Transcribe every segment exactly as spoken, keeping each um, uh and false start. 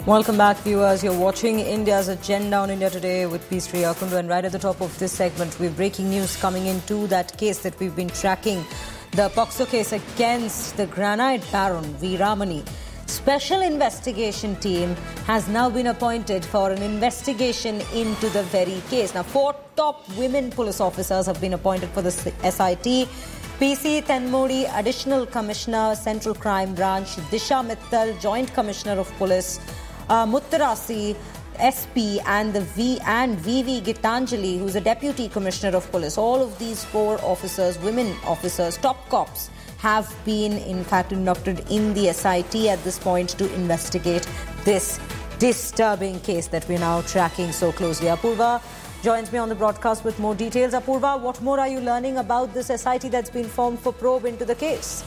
Welcome back, viewers. You're watching India's Agenda on India Today with P. Sriya Kundu. And right at the top of this segment, we have breaking news coming into that case that we've been tracking. The POCSO case against the granite baron, V. Ramani. Special investigation team has now been appointed for an investigation into the very case. Now, four top women police officers have been appointed for the S I T. P C Tenmodi, Additional Commissioner, Central Crime Branch. Disha Mittal, Joint Commissioner of Police. Uh, Muttarasi, S P, and the V and V V Gitanjali, who's a Deputy Commissioner of Police. All of these four officers, women officers, top cops, have been in fact inducted in the S I T at this point to investigate this disturbing case that we're now tracking so closely. Apurva joins me on the broadcast with more details. Apurva, what more are you learning about this S I T that's been formed for probe into the case?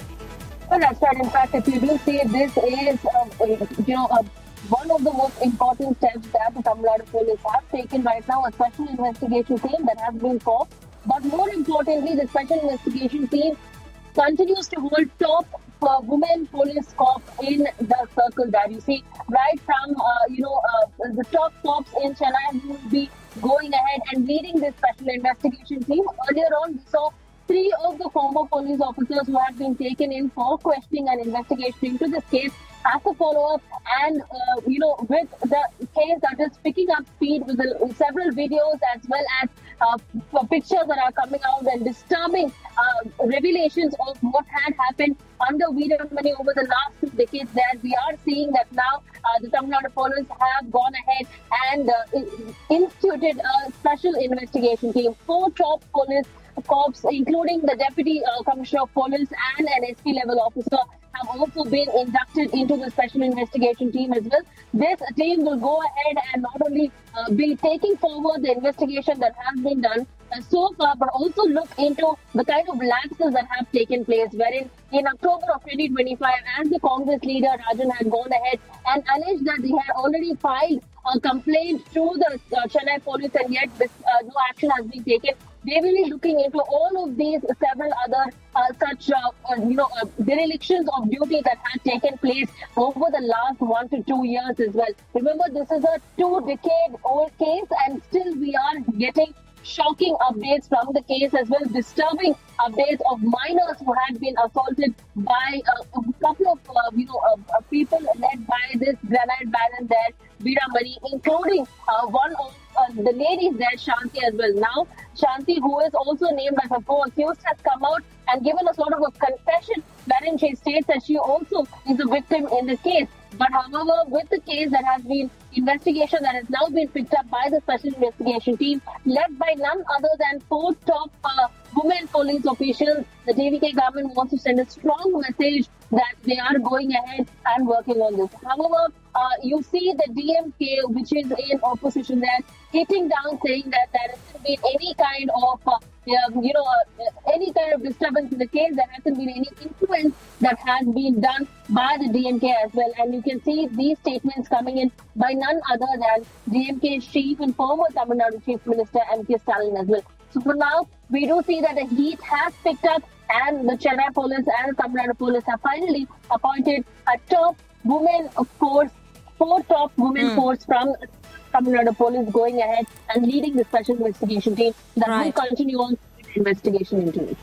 Well, that's right. In fact, if you do see, this is, uh, you know, uh, one of the most important steps that the Tamil Nadu police have taken right now, a special investigation team that has been formed. But more importantly, the special investigation team continues to hold top uh, women police cops in the circle that you see. Right from, uh, you know, uh, the top cops in Chennai who will be going ahead and leading this special investigation team. Earlier on, we saw three of the former police officers who had been taken in for questioning and investigation into this case as a follow-up, and uh, you know, with the case that is picking up speed with the, several videos as well as uh, pictures that are coming out and disturbing uh, revelations of what had happened under V. Ramani over the last two decades. There we are seeing that now uh, the Tamil Nadu police have gone ahead and uh, instituted a special investigation team. Four top police cops, including the Deputy uh, Commissioner of Police and an S P level officer, have also been inducted into the special investigation team as well. This team will go ahead and not only uh, be taking forward the investigation that has been done uh, so far, but also look into the kind of lapses that have taken place, wherein in October of twenty twenty-five, as the Congress leader Rajan had gone ahead and alleged that he had already filed a complaint to the uh, Chennai police, and yet this, uh, no action has been taken. They will be looking into all of these several other uh, such, uh, uh, you know, uh, derelictions of duty that had taken place over the last one to two years as well. Remember, this is a two-decade-old case, and still we are getting shocking updates from the case as well, disturbing updates of minors who had been assaulted by uh, a couple of, uh, you know, uh, uh, people led by this granite baron there, V. Ramani, including uh, one of uh, the ladies there, Shanti, as well. Now, Shanti, who is also named as a co-accused, has come out and given a sort of a confession wherein she states that she also is a victim in the case. But however, with the case that has been investigation that has now been picked up by the special investigation team, led by none other than four top uh, women police officials, the D V K government wants to send a strong message that they are going ahead and working on this. However, uh, you see the D M K, which is in opposition there, hitting down, saying that there hasn't been any kind of, uh, um, you know, uh, any kind of disturbance in the case. There hasn't been any influence that has been done by the D M K as well. And you can see these statements coming in by none other than D M K chief and former Tamil Nadu Chief Minister M K Stalin as well. So for now, we do see that the heat has picked up, and the Chennai police and the Tamil Nadu police have finally appointed a top women force, four top women mm. force from Tamil Nadu police going ahead and leading the special investigation team that right. will continue on with the investigation into it.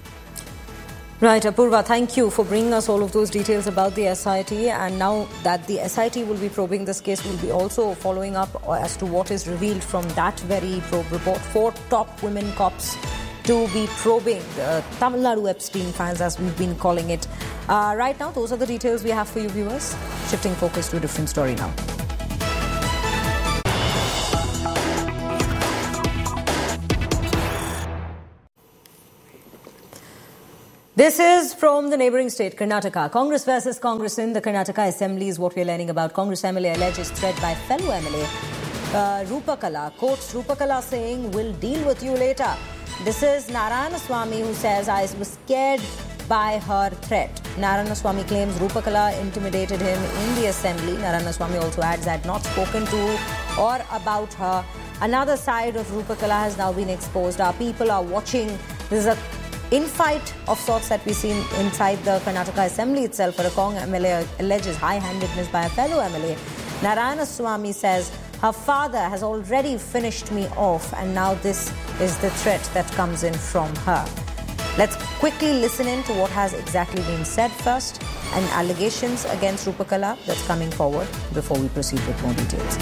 Right, Apurva, thank you for bringing us all of those details about the S I T. And now that the S I T will be probing this case, we'll be also following up as to what is revealed from that very probe report. Four top women cops to be probing the Tamil Nadu Epstein files, as we've been calling it. Uh, right now, those are the details we have for you, viewers. Shifting focus to a different story now. This is from the neighbouring state, Karnataka. Congress versus Congress in the Karnataka Assembly is what we're learning about. Congress M L A alleges threat by fellow M L A uh, Rupakala. Quotes Rupakala saying, "We'll deal with you later." This is Narayanaswamy, who says, "I was scared by her threat." Narayanaswamy claims Rupakala intimidated him in the Assembly. Narayanaswamy also adds that not spoken to or about her. Another side of Rupakala has now been exposed. Our people are watching. This is a infight of sorts that we've seen inside the Karnataka Assembly itself, where a Cong M L A alleges high-handedness by a fellow M L A. Narayanaswamy says her father has already finished me off, and now this is the threat that comes in from her. Let's quickly listen in to what has exactly been said first and allegations against Rupakala that's coming forward before we proceed with more details.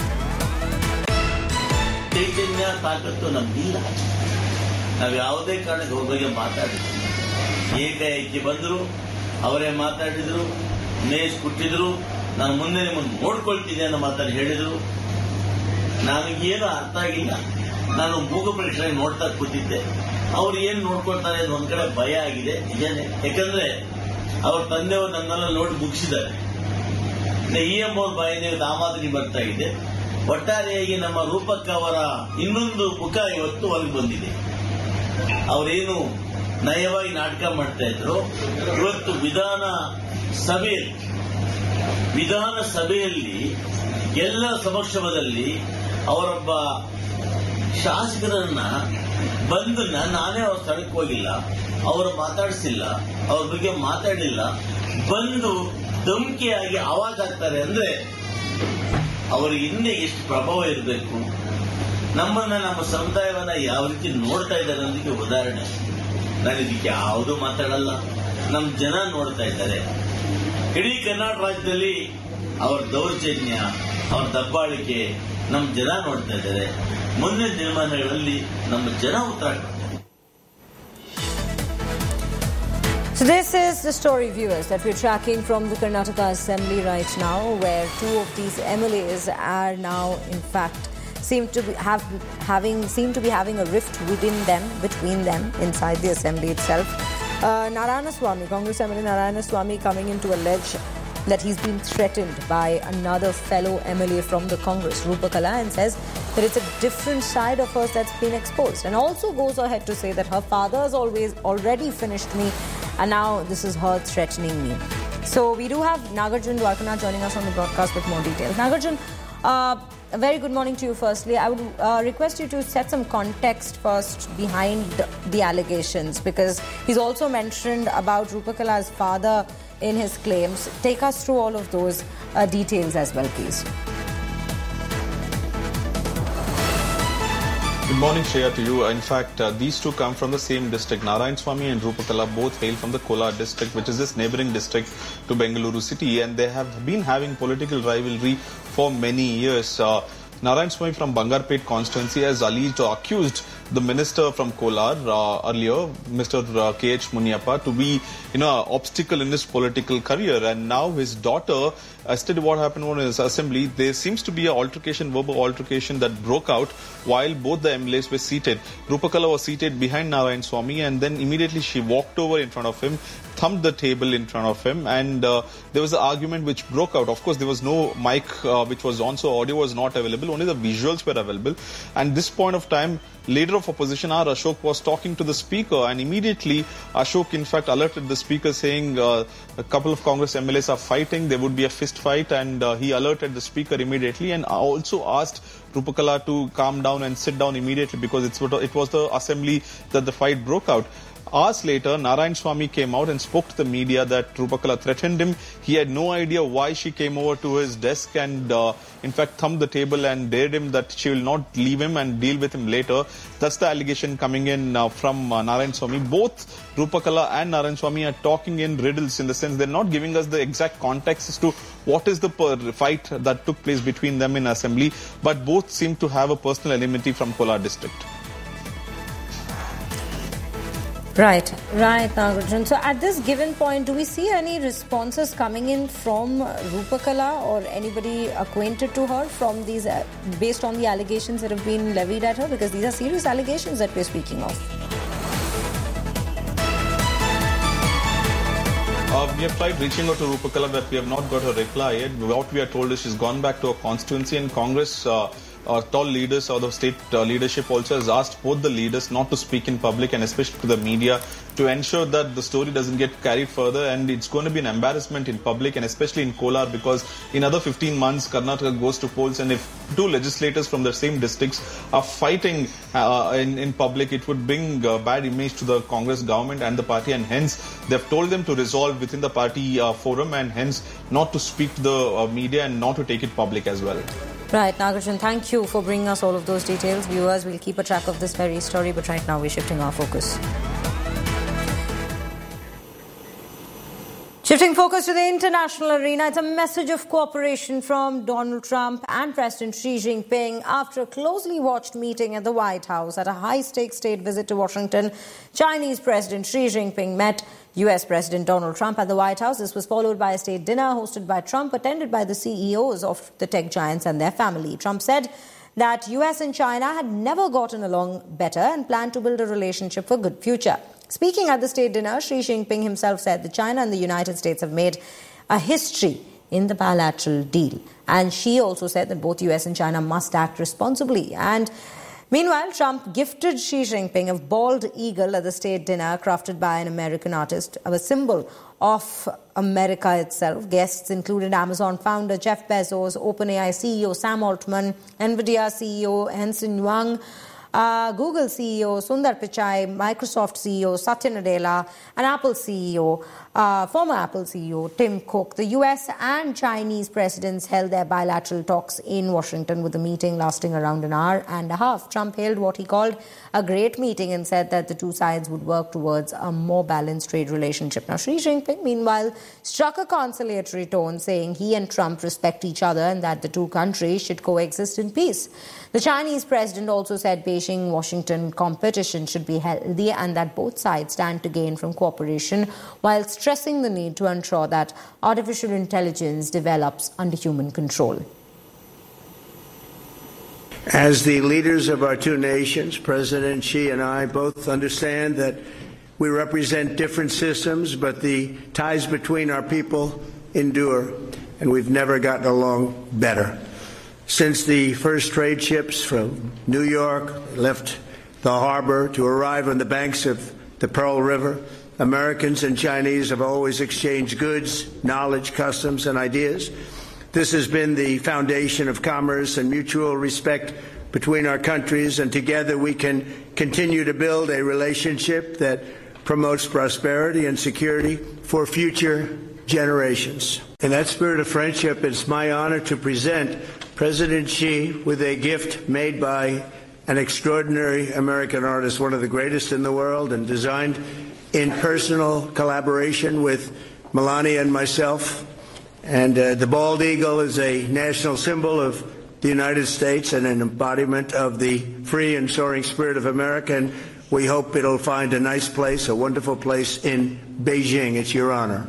ಚೈತನ್ಯ ತಾಕತ್ತು ನಮ್ಗಿಲ್ಲ. ನಾವು ಯಾವುದೇ ಕಾರಣಕ್ಕೆ ಅವ್ರ ಬಗ್ಗೆ ಮಾತಾಡಿದ್ವಿ. ಏಕಾಏಕಿ ಬಂದರು, ಅವರೇ ಮಾತಾಡಿದ್ರು, ಮೇಜ್ ಕೊಟ್ಟಿದ್ರು, ನಾನು ಮುಂದೆ ನಿಮ್ಮನ್ನು ನೋಡ್ಕೊಳ್ತಿದ್ದೆ ಅನ್ನೋ ಮಾತಾಡಿ ಹೇಳಿದ್ರು. ನನಗೇನು ಅರ್ಥ ಆಗಿಲ್ಲ. ನಾನು ಮೂಗ ಪರೀಕ್ಷೆ ನೋಡ್ತಾ ಕೂತಿದ್ದೆ. ಅವ್ರು ಏನ್ ನೋಡ್ಕೊಳ್ತಾರೆ ಅಂತ ಒಂದ್ ಕಡೆ ಭಯ ಆಗಿದೆ, ನಿಜಾನೇ. ಯಾಕಂದ್ರೆ ಅವ್ರ ತಂದೆಯವರು ನನ್ನೆಲ್ಲ ನೋಡಿ ಮುಗಿಸಿದ್ದಾರೆ. ಇ ಎಂ ಅವ್ರ ಬಾಯಿಂದ ಆ ಮಾದರಿ ಬರ್ತಾ ಇದೆ. ಒಟ್ಟಾರೆಯಾಗಿ ನಮ್ಮ ರೂಪಕ್ಕ ಅವರ ಇನ್ನೊಂದು ಮುಖ ಇವತ್ತು ಹೊರಗೆ ಬಂದಿದೆ. ಅವರೇನು ನಯವಾಗಿ ನಾಟಕ ಮಾಡ್ತಾ ಇದ್ರು, ಇವತ್ತು ವಿಧಾನ ಸಭೆಯಲ್ಲಿ ವಿಧಾನ ಸಭೆಯಲ್ಲಿ ಎಲ್ಲ ಸಮಕ್ಷಮದಲ್ಲಿ ಅವರೊಬ್ಬ ಶಾಸಕರನ್ನ ಬಂದು ನಾನೇ ಅವ್ರ ಸ್ಥಳಕ್ಕೆ ಹೋಗಿಲ್ಲ, ಅವರು ಮಾತಾಡಿಸಿಲ್ಲ, ಅವ್ರ ಬಗ್ಗೆ ಮಾತಾಡಿಲ್ಲ, ಬಂದು ಧಮಕಿಯಾಗಿ ಆವಾಜ್ ಆಗ್ತಾರೆ ಅಂದ್ರೆ ಅವರು ಹಿಂದೆ ಎಷ್ಟು ಪ್ರಭಾವ ಇರಬೇಕು, ನಮ್ಮನ್ನ ನಮ್ಮ ಸಮುದಾಯವನ್ನ ಯಾವ ರೀತಿ ನೋಡ್ತಾ ಇದ್ದಾರೆ ಅನ್ನೋದಕ್ಕೆ ಉದಾಹರಣೆ. ನಾನು ಇದಕ್ಕೆ ಯಾವುದೂ ಮಾತಾಡಲ್ಲ. ನಮ್ಮ ಜನ ನೋಡ್ತಾ ಇದ್ದಾರೆ. ಇಡೀ ಕರ್ನಾಟಕ ರಾಜ್ಯದಲ್ಲಿ ಅವರ ದೌರ್ಜನ್ಯ, ಅವರ ದಬ್ಬಾಳಿಕೆ ನಮ್ಮ ಜನ ನೋಡ್ತಾ ಇದ್ದಾರೆ. ಮುಂದಿನ ದಿನಮಾನಗಳಲ್ಲಿ ನಮ್ಮ ಜನ ಉತ್ತರ ಕೊಡ್ತಾರೆ. So this is the story, viewers, that we're tracking from the Karnataka Assembly right now, where two of these M L As are now, in fact, seem to be have having seem to be having a rift within them, between them, inside the assembly itself. Uh, Narayanaswamy, Congress M L A Narayanaswamy, coming in to allege that he's been threatened by another fellow M L A from the Congress, Rupakala, and says that it's a different side of hers that's been exposed, and also goes ahead to say that her father has always already finished me, and now this is her threatening me. So we do have Nagarjun Dwarkanath joining us on the broadcast with more details. Nagarjun, uh, a very good morning to you firstly. I would uh, request you to set some context first behind the allegations, because he's also mentioned about Rupakala's father in his claims. Take us through all of those uh, details as well, please. Good morning, Shreya, to you. In fact, uh, these two come from the same district. Narayanaswamy and Rupakala both hail from the Kolar district, which is this neighbouring district to Bengaluru city, and they have been having political rivalry for many years. Uh, Narayanaswamy from Bangarpet constituency has alleged or accused the minister from Kolar uh, earlier, Mister Uh, K H Munyappa, to be, you know, an obstacle in his political career. And now his daughter, yesterday what happened in his assembly, there seems to be an altercation, verbal altercation that broke out while both the M L As were seated. Rupakala was seated behind Narayanaswamy, and then immediately she walked over in front of him, thumped the table in front of him, and uh, there was an argument which broke out. Of course, there was no mic uh, which was on, so audio was not available, only the visuals were available. And this point of time, leader of opposition R. Ashok was talking to the speaker, and immediately Ashok in fact alerted the speaker, saying uh, a couple of Congress M L As are fighting, there would be a fist fight, and uh, he alerted the speaker immediately and also asked Rupakala to calm down and sit down immediately, because it's, it was the assembly that the fight broke out. Hours later, Narayanaswamy came out and spoke to the media that Rupakala threatened him. He had no idea why she came over to his desk and uh, in fact thumped the table and dared him that she will not leave him and deal with him later. That's the allegation coming in uh, from uh, Narayanaswamy. Both Rupakala and Narayanaswamy are talking in riddles, in the sense they're not giving us the exact context as to what is the fight that took place between them in assembly, but both seem to have a personal enmity from Kolar district. Right, right, Nagarjun. So at this given point, do we see any responses coming in from Rupakala or anybody acquainted to her from these, uh, based on the allegations that have been levied at her? Because these are serious allegations that we're speaking of. Uh, we have tried reaching out to Rupakala, but we have not got a reply yet. What we are told is she's gone back to her constituency, and Congress uh, uh, tall leaders or the state uh, leadership also has asked both the leaders not to speak in public and especially to the media to ensure that the story doesn't get carried further, and it's going to be an embarrassment in public and especially in Kolar, because in another fifteen months Karnataka goes to polls, and if two legislators from the same districts are fighting uh, in, in public, it would bring a bad image to the Congress government and the party, and hence they've told them to resolve within the party uh, forum and hence not to speak to the uh, media and not to take it public as well. Right, Nagarjan, thank you for bringing us all of those details. Viewers, we'll keep a track of this very story, but right now we're shifting our focus. Shifting focus to the international arena, it's a message of cooperation from Donald Trump and President Xi Jinping after a closely watched meeting at the White House. At a high-stakes state visit to Washington, Chinese President Xi Jinping met U S President Donald Trump at the White House. This was followed by a state dinner hosted by Trump, attended by the C E Os of the tech giants and their family. Trump said that U S and China had never gotten along better and planned to build a relationship for a good future. Speaking at the state dinner, Xi Jinping himself said that China and the United States have made a history in the bilateral deal. And Xi also said that both U S and China must act responsibly. And meanwhile, Trump gifted Xi Jinping a bald eagle at the state dinner crafted by an American artist, a symbol of America itself. Guests included Amazon founder Jeff Bezos, OpenAI C E O Sam Altman, NVIDIA C E O Jensen Huang, Uh, Google C E O Sundar Pichai, Microsoft C E O Satya Nadella, and Apple C E O, uh, former Apple C E O Tim Cook. The U S and Chinese presidents held their bilateral talks in Washington, with the meeting lasting around an hour and a half. Trump hailed what he called a great meeting and said that the two sides would work towards a more balanced trade relationship. Now, Xi Jinping, meanwhile, struck a conciliatory tone, saying he and Trump respect each other and that the two countries should coexist in peace. The Chinese president also said Beijing-Washington competition should be healthy and that both sides stand to gain from cooperation, while stressing the need to ensure that artificial intelligence develops under human control. As the leaders of our two nations, President Xi and I both understand that we represent different systems, but the ties between our people endure, and we've never gotten along better. Since the first trade ships from New York left the harbor to arrive on the banks of the Pearl River, Americans and Chinese have always exchanged goods, knowledge, customs, and ideas. This has been the foundation of commerce and mutual respect between our countries, and together we can continue to build a relationship that promotes prosperity and security for future generations. In that spirit of friendship, it's my honor to present President Xi with a gift made by an extraordinary American artist, one of the greatest in the world, and designed in personal collaboration with Melania and myself. And uh, the bald eagle is a national symbol of the United States and an embodiment of the free and soaring spirit of America. And we hope it'll find a nice place, a wonderful place in Beijing. It's your honor.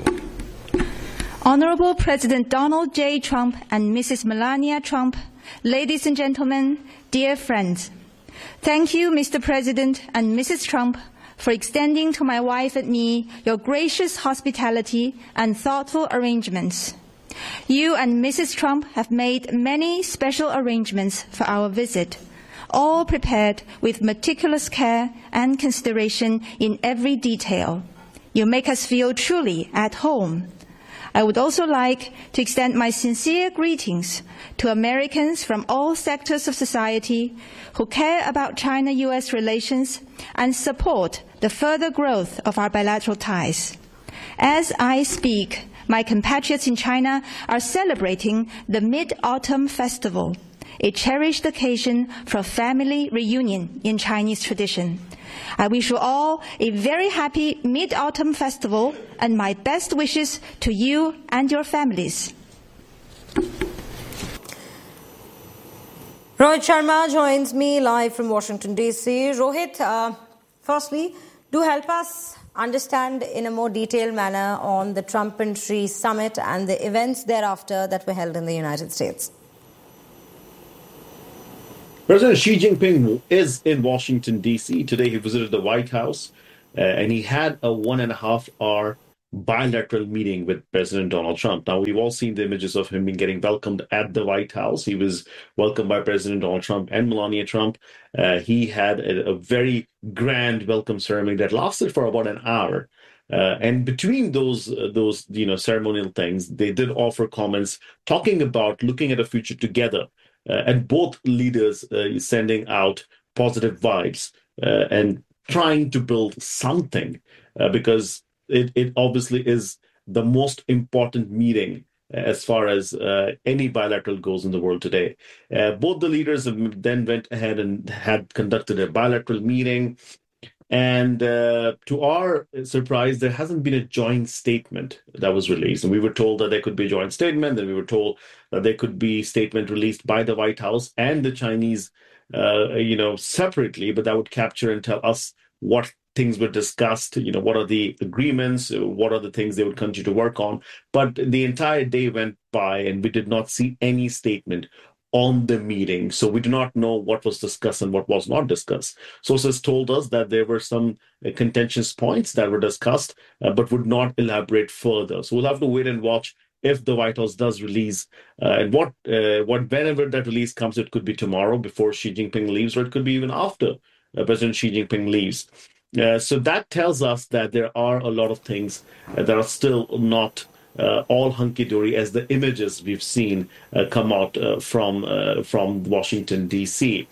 Honorable President Donald J. Trump and Missus Melania Trump, ladies and gentlemen, dear friends, thank you, Mister President and Missus Trump, for extending to my wife and me your gracious hospitality and thoughtful arrangements. You and Missus Trump have made many special arrangements for our visit, all prepared with meticulous care and consideration in every detail. You make us feel truly at home. I would also like to extend my sincere greetings to Americans from all sectors of society who care about China-U S relations and support the further growth of our bilateral ties. As I speak, my compatriots in China are celebrating the Mid-Autumn Festival, a cherished occasion for family reunion in Chinese tradition. I wish you all a very happy Mid-Autumn Festival and my best wishes to you and your families. Rohit Sharma joins me live from Washington, D C. Rohit, uh, firstly, do help us understand in a more detailed manner on the Trump and Xi summit and the events thereafter that were held in the United States. President Xi Jinping is in Washington, D C Today he visited the White House, uh, and he had a one and a half hour bilateral meeting with President Donald Trump. Now, we've all seen the images of him being getting welcomed at the White House. He was welcomed by President Donald Trump and Melania Trump. Uh, he had a, a very grand welcome ceremony that lasted for about an hour. Uh, and between those, uh, those you know, ceremonial things, they did offer comments talking about looking at a future together, uh, and both leaders uh, sending out positive vibes uh, and trying to build something, uh, because it, it obviously is the most important meeting as far as uh, any bilateral goes in the world today. Uh, both the leaders then went ahead and had conducted a bilateral meeting. And uh, to our surprise, there hasn't been a joint statement that was released. And we were told that there could be a joint statement. Then we were told that there could be a statement released by the White House and the Chinese, uh, you know, separately, but that would capture and tell us what things were discussed, you know, what are the agreements, what are the things they would continue to work on. But the entire day went by and we did not see any statement on the meeting. So we do not know what was discussed and what was not discussed. Sources told us that there were some uh, contentious points that were discussed, uh, but would not elaborate further. So we'll have to wait and watch if the White House does release, uh, and what, uh, what whenever that release comes, it could be tomorrow before Xi Jinping leaves, or it could be even after uh, President Xi Jinping leaves. Uh, so that tells us that there are a lot of things uh, that are still not uh, all hunky-dory as the images we've seen uh, come out uh, from uh, from Washington, D C.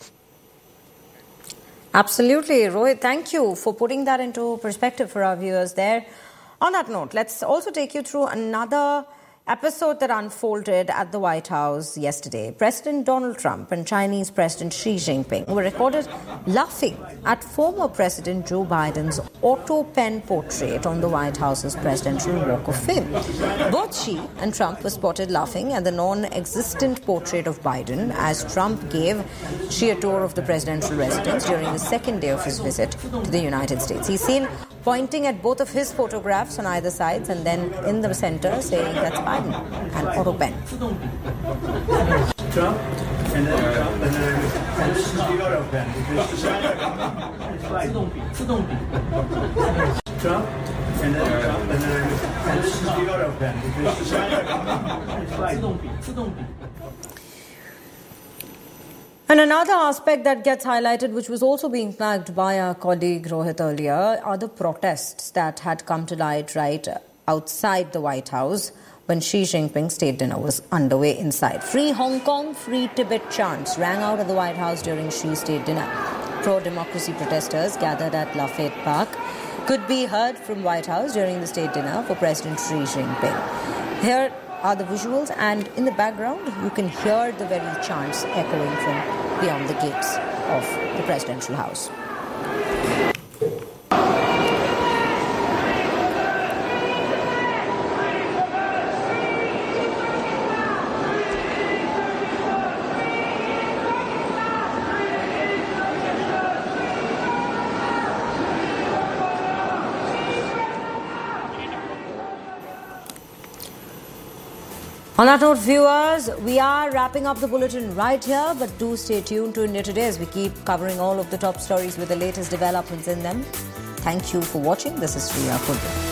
Absolutely. Rohit, thank you for putting that into perspective for our viewers there. On that note, let's also take you through another episode that unfolded at the White House yesterday. President Donald Trump and Chinese President Xi Jinping were recorded laughing at former President Joe Biden's auto pen portrait on the White House's Presidential Walk of Fame. Both Xi and Trump were spotted laughing at the non-existent portrait of Biden as Trump gave Xi a tour of the presidential residence during the second day of his visit to the United States. He's seen pointing at both of his photographs on either sides and then in the center saying that's Biden, an auto pen. Trump, and then Trump, and then and this is the auto pen. It's Biden. Trump, and then Trump, and then and this is the auto pen. It's Biden. And another aspect that gets highlighted, which was also being flagged by our colleague Rohit earlier, are the protests that had come to light right outside the White House when Xi Jinping's state dinner was underway inside. Free Hong Kong, free Tibet chants rang out at the White House during Xi's state dinner. Pro-democracy protesters gathered at Lafayette Park could be heard from White House during the state dinner for President Xi Jinping. Here are the visuals, and in the background you can hear the very chants echoing from beyond the gates of the presidential house. On that note, viewers, we are wrapping up the bulletin right here, but do stay tuned to India Today as we keep covering all of the top stories with the latest developments in them. Thank you for watching. This is Sriya Kundu.